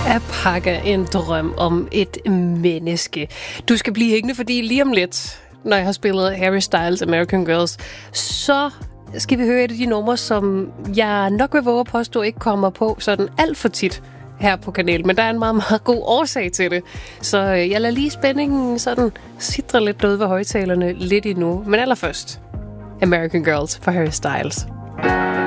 At pakke en drøm om et menneske. Du skal blive hængende, fordi lige om lidt, når jeg har spillet Harry Styles American Girls, så skal vi høre et af de numre, som jeg nok vil våge at påstå ikke kommer på sådan alt for tit her på kanalen. Men der er en meget, meget god årsag til det. Så jeg lader lige spændingen sådan sidre lidt ud ved højtalerne lidt endnu. Men allerførst, American Girls for Harry Styles.